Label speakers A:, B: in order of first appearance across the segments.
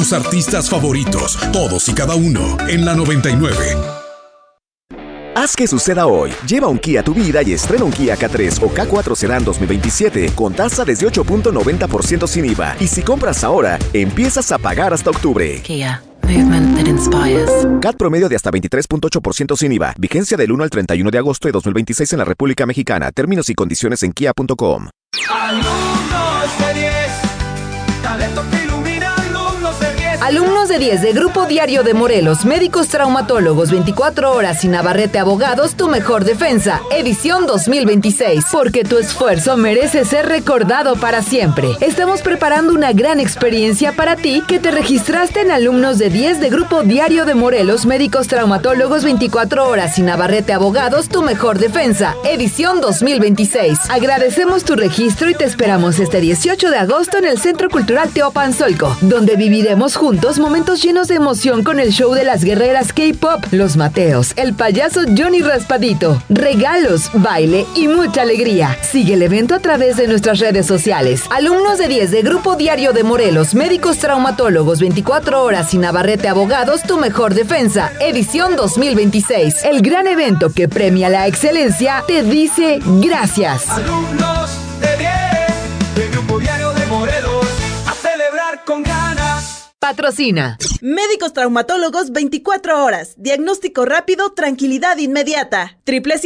A: tus artistas favoritos, todos y cada uno, en la 99.
B: Haz que suceda hoy. Lleva un Kia a tu vida y estrena un Kia K3 o K4 Sedan 2027 con tasa desde 8.90% sin IVA. Y si compras ahora, empiezas a pagar hasta octubre.
C: Kia. Movement that inspires.
B: CAT promedio de hasta 23.8% sin IVA. Vigencia del 1 al 31 de agosto de 2026 en la República Mexicana. Términos y condiciones en kia.com.
D: Alumnos de 10, talento que ilumina, alumnos de 10.
E: Alumnos de 10 de Grupo Diario de Morelos, médicos traumatólogos, 24 horas y Navarrete Abogados, tu mejor defensa, edición 2026. Porque tu esfuerzo merece ser recordado para siempre. Estamos preparando una gran experiencia para ti que te registraste en Alumnos de 10 de Grupo Diario de Morelos, médicos traumatólogos, 24 horas y Navarrete Abogados, tu mejor defensa, edición 2026. Agradecemos tu registro y te esperamos este 18 de agosto en el Centro Cultural Teopanzolco, donde viviremos juntos momentos llenos de emoción con el show de las guerreras K-pop, Los Mateos, el payaso Johnny Raspadito, regalos, baile y mucha alegría. Sigue el evento a través de nuestras redes sociales. Alumnos de 10 de Grupo Diario de Morelos, médicos traumatólogos, 24 horas y Navarrete Abogados, tu mejor defensa, edición 2026. El gran evento que premia la excelencia te dice gracias.
D: Alumnos de 10 de Grupo Diario de Morelos, a celebrar con ganas.
E: Patrocina.
F: Médicos traumatólogos 24 horas. Diagnóstico rápido, tranquilidad inmediata.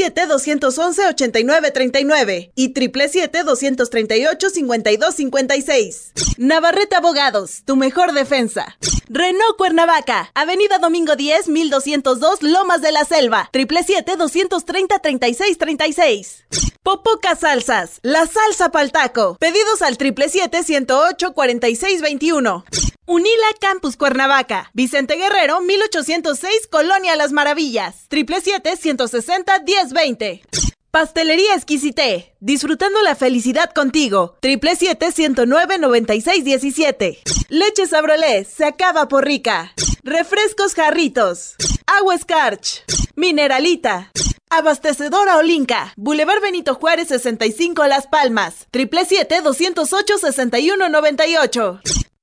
F: 777-211-8939 y 777-238-5256. Navarrete Abogados, tu mejor defensa. Renault Cuernavaca, Avenida Domingo 10, 1202, Lomas de la Selva. 777-230-3636. Popoca Salsas, la salsa pa'l taco. Pedidos al 777-108-4621. Unila Campus Cuernavaca, Vicente Guerrero, 1806, Colonia Las Maravillas. 777-160-1020. Pastelería Exquisité, disfrutando la felicidad contigo. 777-109-9617. Leche Sabrolé, se acaba por rica. Refrescos Jarritos. Agua Scarch. Mineralita. Abastecedora Olinca, Boulevard Benito Juárez 65 Las Palmas. 777-208-6198.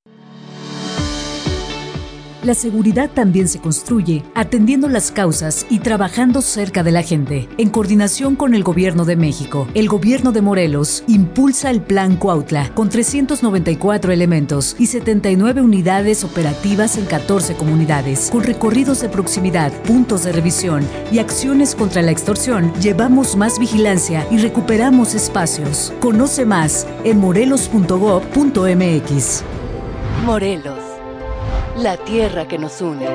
G: La seguridad también se construye atendiendo las causas y trabajando cerca de la gente. En coordinación con el Gobierno de México, el Gobierno de Morelos impulsa el Plan Cuautla con 394 elementos y 79 unidades operativas en 14 comunidades. Con recorridos de proximidad, puntos de revisión y acciones contra la extorsión, llevamos más vigilancia y recuperamos espacios. Conoce más en morelos.gov.mx.
C: Morelos, la tierra que nos une.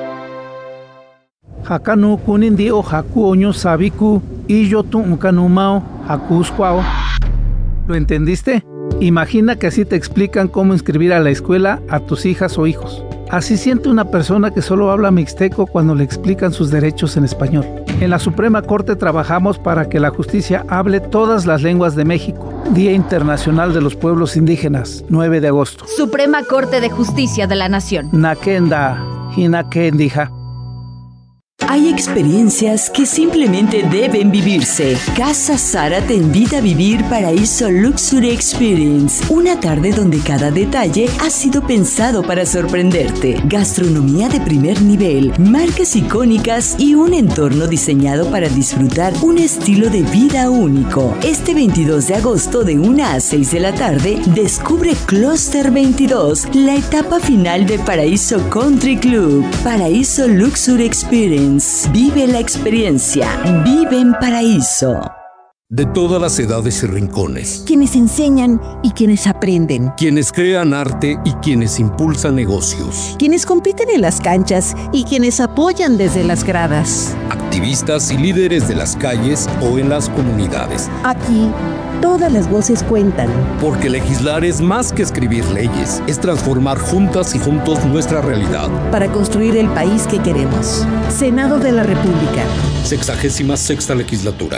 H: Hakanu kunindi o haku oño sabiku y yo tu unkanumao hakusquao. ¿Lo entendiste? Imagina que así te explican cómo inscribir a la escuela a tus hijas o hijos. Así siente una persona que solo habla mixteco cuando le explican sus derechos en español. En la Suprema Corte trabajamos para que la justicia hable todas las lenguas de México. Día Internacional de los Pueblos Indígenas, 9 de agosto.
I: Suprema Corte de Justicia de la Nación.
H: Nakenda, Hinakendija.
J: Hay experiencias que simplemente deben vivirse. Casa Sara te invita a vivir Paraíso Luxury Experience. Una tarde donde cada detalle ha sido pensado para sorprenderte. Gastronomía de primer nivel, marcas icónicas y un entorno diseñado para disfrutar un estilo de vida único. Este 22 de agosto de 1 a 6 de la tarde, descubre Cluster 22, la etapa final de Paraíso Country Club. Paraíso Luxury Experience. Vive la experiencia. Vive en Paraíso.
K: De todas las edades y rincones.
L: Quienes enseñan y quienes aprenden.
K: Quienes crean arte y quienes impulsan negocios.
L: Quienes compiten en las canchas y quienes apoyan desde las gradas.
K: Activistas y líderes de las calles o en las comunidades.
L: Aquí, todas las voces cuentan.
K: Porque legislar es más que escribir leyes, es transformar juntas y juntos nuestra realidad.
L: Para construir el país que queremos. Senado de la República.
K: 66ª legislatura.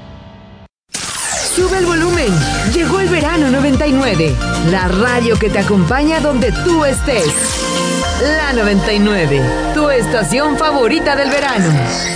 E: Sube el volumen. Llegó el verano 99. La radio que te acompaña donde tú estés. La 99. Tu estación favorita del verano.